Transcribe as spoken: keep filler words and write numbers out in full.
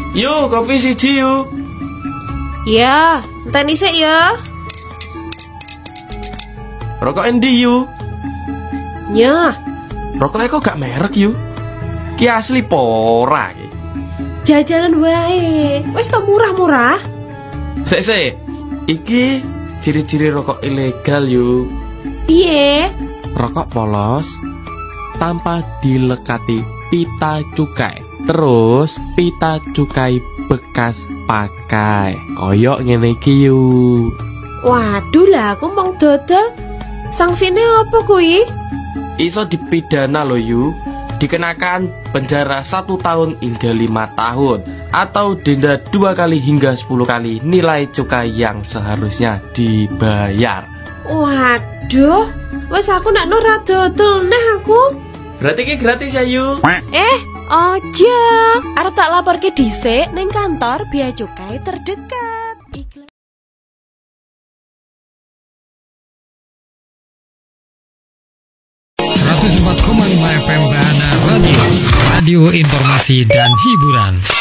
Yuk, kopi siji yuk. Ya, enteni sik ya. Rokok endi yuk? Nyah, Rokoknya kok gak merek yuk? Ki asli pora ki. jajanan wae. Wis to murah-murah. Sik sik. Iki ciri-ciri rokok ilegal yuk. Piye? Rokok polos tanpa dilekati pita cukai. Terus pita cukai bekas pakai. Koyok ngene iki yuk. Waduh lah, aku mau dodol. Sanksine apa kuwi? Iso dipidana lo yu. Dikenakan penjara satu tahun hingga lima tahun atau denda dua kali hingga sepuluh kali nilai cukai yang seharusnya dibayar. Waduh, wes aku nak ora dodol nah aku. Berarti ki gratis ya yu. Eh, ojo. Arep tak laporke dhisik ning kantor bea cukai terdekat. Iklan. seratus empat koma lima F M Bahana Radio, radio informasi dan hiburan.